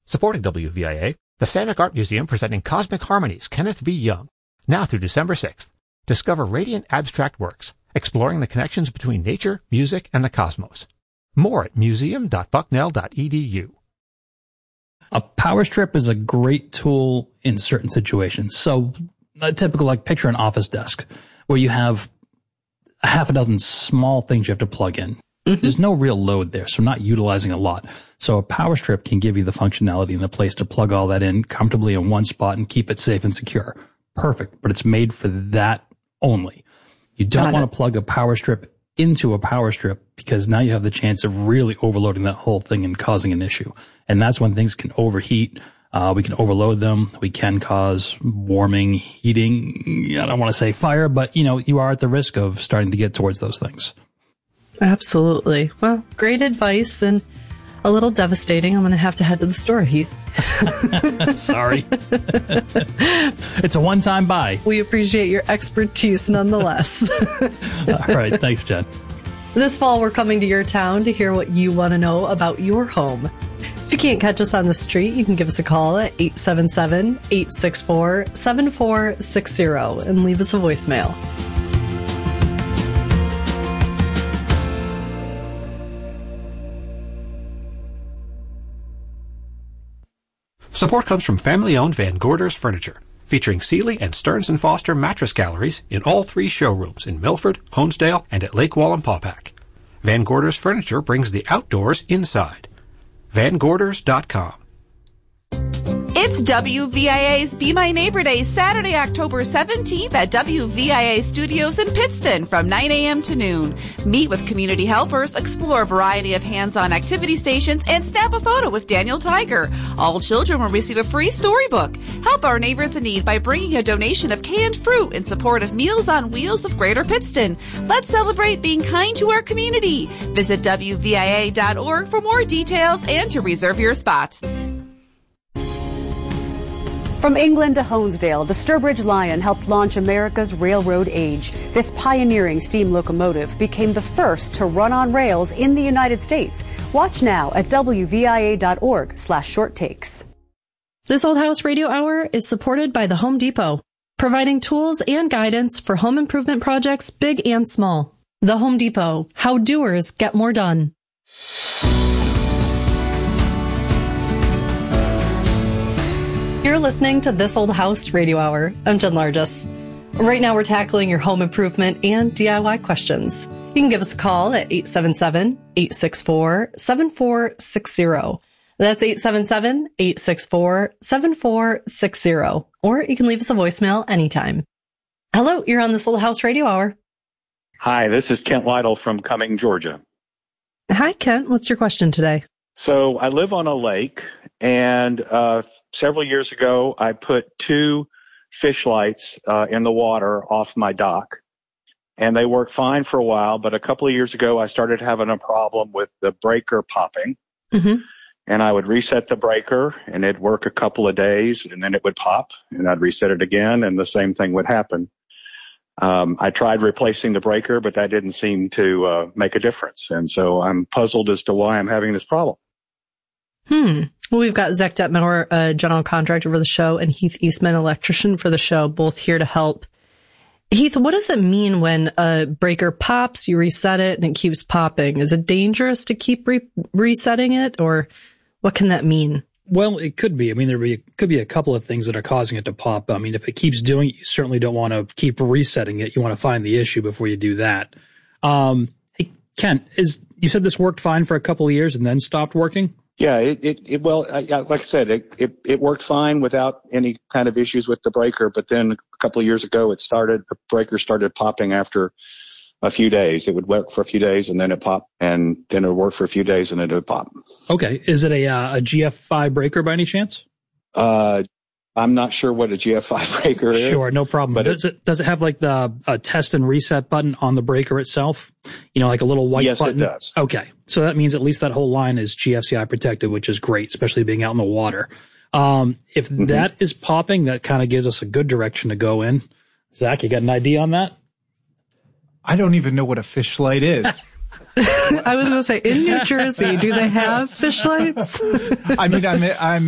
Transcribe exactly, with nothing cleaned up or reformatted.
Supporting W V I A, the Samick Art Museum presenting Cosmic Harmonies, Kenneth V. Young, now through December sixth. Discover radiant abstract works, exploring the connections between nature, music, and the cosmos. More at museum dot bucknell dot e d u. A power strip is a great tool in certain situations. So a typical, like, picture an office desk where you have a half a dozen small things you have to plug in. Mm-hmm. There's no real load there, so not utilizing a lot. So a power strip can give you the functionality and the place to plug all that in comfortably in one spot and keep it safe and secure. Perfect, but it's made for that only. You don't want to plug a power strip into a power strip because now you have the chance of really overloading that whole thing and causing an issue. And that's when things can overheat. Uh, we can overload them. We can cause warming, heating. I don't want to say fire, but, you know, you are at the risk of starting to get towards those things. Absolutely. Well, great advice and a little devastating. I'm going to have to head to the store, Heath. Sorry. It's a one-time buy. We appreciate your expertise nonetheless. All right. Thanks, Jen. This fall, we're coming to your town to hear what you want to know about your home. If you can't catch us on the street, you can give us a call at eight seven seven, eight six four, seven four six zero and leave us a voicemail. Support comes from family-owned Van Gorders Furniture, featuring Sealy and Stearns and Foster mattress galleries in all three showrooms in Milford, Honesdale, and at Lake Wallenpaupack. Van Gorders Furniture brings the outdoors inside. van gorders dot com. It's W V I A's Be My Neighbor Day, Saturday, October seventeenth at W V I A Studios in Pittston from nine a.m. to noon. Meet with community helpers, explore a variety of hands-on activity stations, and snap a photo with Daniel Tiger. All children will receive a free storybook. Help our neighbors in need by bringing a donation of canned fruit in support of Meals on Wheels of Greater Pittston. Let's celebrate being kind to our community. Visit W V I A dot org for more details and to reserve your spot. From England to Honesdale, the Sturbridge Lion helped launch America's railroad age. This pioneering steam locomotive became the first to run on rails in the United States. Watch now at W V I A dot org slash short takes. This Old House Radio Hour is supported by the Home Depot, providing tools and guidance for home improvement projects big and small. The Home Depot, how doers get more done. You're listening to This Old House Radio Hour. I'm Jen Largess. Right now we're tackling your home improvement and D I Y questions. You can give us a call at eight seven seven, eight six four, seven four six zero. That's eight seven seven, eight six four, seven four six zero. Or you can leave us a voicemail anytime. Hello, you're on This Old House Radio Hour. Hi, this is Kent Lytle from Cumming, Georgia. Hi, Kent. What's your question today? So I live on a lake, and uh, several years ago, I put two fish lights uh, in the water off my dock, and they worked fine for a while. But a couple of years ago, I started having a problem with the breaker popping, mm-hmm. and I would reset the breaker, and it'd work a couple of days, and then it would pop, and I'd reset it again, and the same thing would happen. Um, I tried replacing the breaker, but that didn't seem to uh, make a difference, and so I'm puzzled as to why I'm having this problem. Hmm. Well, we've got Zach Detmauer, uh, general contractor for the show, and Heath Eastman, electrician for the show, both here to help. Heath, what does it mean when a breaker pops, you reset it, and it keeps popping? Is it dangerous to keep re- resetting it, or what can that mean? Well, it could be. I mean, there be, could be a couple of things that are causing it to pop. I mean, if it keeps doing it, you certainly don't want to keep resetting it. You want to find the issue before you do that. Um, hey, Ken, is, you said this worked fine for a couple of years and then stopped working? Yeah, it, it, it well, I, like I said, it, it, it worked fine without any kind of issues with the breaker. But then a couple of years ago, it started, the breaker started popping after a few days. It would work for a few days and then it popped, and then it would work for a few days and then it would pop. Okay. Is it a, uh, a G F five breaker by any chance? Uh, I'm not sure what a G F five breaker is. Sure, no problem. But does it, does it have like the uh, test and reset button on the breaker itself? You know, like a little white yes, button? Yes, it does. Okay. So that means at least that whole line is G F C I protected, which is great, especially being out in the water. Um, if mm-hmm. that is popping, that kind of gives us a good direction to go in. Zach, you got an idea on that? I don't even know what a fish light is. I was going to say, in New Jersey, do they have fish lights? I mean, I'm, I'm